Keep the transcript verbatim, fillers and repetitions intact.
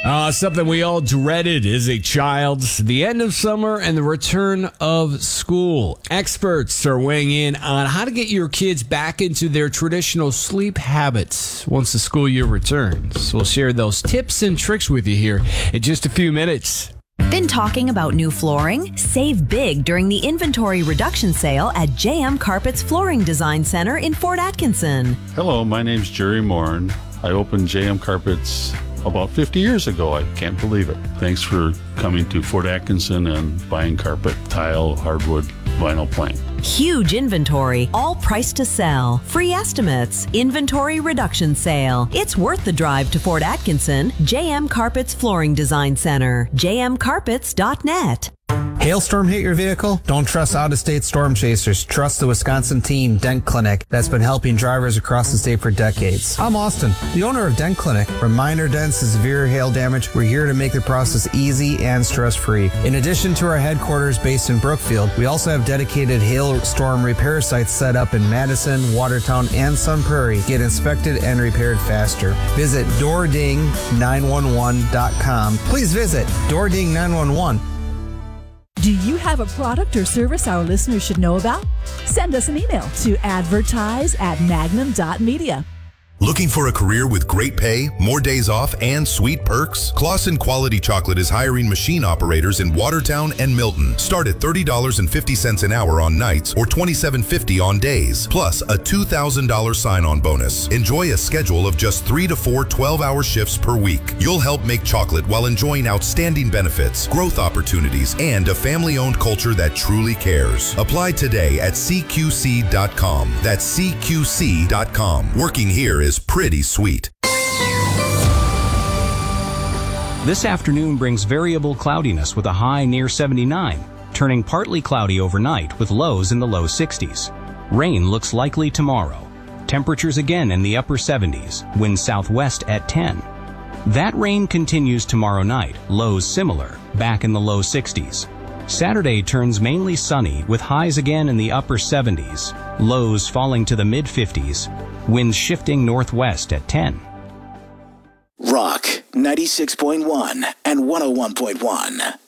Uh, something we all dreaded as a child, the end of summer and the return of school. Experts are weighing in on how to get your kids back into their traditional sleep habits once the school year returns. We'll share those tips and tricks with you here in just a few minutes. Been talking about new flooring? Save big during the inventory reduction sale at J M Carpets Flooring Design Center in Fort Atkinson. Hello, my name's Jerry Morin. I opened J M Carpets about fifty years ago. I can't believe it. Thanks for coming to Fort Atkinson and buying carpet, tile, hardwood, vinyl plank. Huge inventory, all priced to sell. Free estimates, inventory reduction sale. It's worth the drive to Fort Atkinson. J M Carpets Flooring Design Center. j m carpets dot net. Hailstorm hit your vehicle? Don't trust out-of-state storm chasers. Trust the Wisconsin team, Dent Clinic, that's been helping drivers across the state for decades. I'm Austin, the owner of Dent Clinic. From minor dents to severe hail damage, we're here to make the process easy and stress-free. In addition to our headquarters based in Brookfield, we also have dedicated hailstorm repair sites set up in Madison, Watertown, and Sun Prairie. Get inspected and repaired faster. Visit door ding nine one one dot com. Please visit door ding nine one one. Do you have a product or service our listeners should know about? Send us an email to advertise at magnum dot media. Looking for a career with great pay, more days off, and sweet perks? Claussen Quality Chocolate is hiring machine operators in Watertown and Milton. Start at thirty dollars and fifty cents an hour on nights or twenty-seven fifty on days, plus a two thousand dollars sign-on bonus. Enjoy a schedule of just three to four twelve-hour shifts per week. You'll help make chocolate while enjoying outstanding benefits, growth opportunities, and a family-owned culture that truly cares. Apply today at c q c dot com. That's c q c dot com. Working here is pretty sweet. This afternoon brings variable cloudiness with a high near seventy-nine, turning partly cloudy overnight with lows in the low sixties. Rain looks likely tomorrow. Temperatures again in the upper seventies, wind southwest at ten. That rain continues tomorrow night, lows similar, back in the low sixties. Saturday turns mainly sunny with highs again in the upper seventies, lows falling to the mid fifties, winds shifting northwest at ten. Rock ninety-six point one and one oh one point one.